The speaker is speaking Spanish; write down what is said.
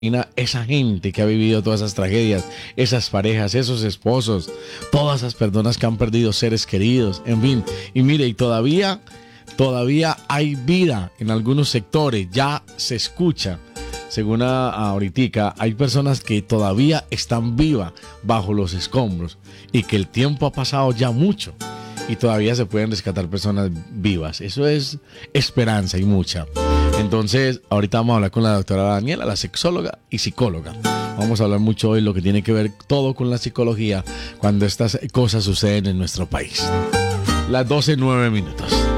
esa gente que ha vivido todas esas tragedias, esas parejas, esos esposos, todas esas personas que han perdido seres queridos, en fin. Y mire, y todavía hay vida en algunos sectores, ya se escucha. Según ahoritica, hay personas que todavía están vivas bajo los escombros y que el tiempo ha pasado ya mucho y todavía se pueden rescatar personas vivas. Eso es esperanza y mucha. Entonces, ahorita vamos a hablar con la doctora Daniela, la sexóloga y psicóloga. Vamos a hablar mucho hoy lo que tiene que ver todo con la psicología cuando estas cosas suceden en nuestro país. Las 12:09.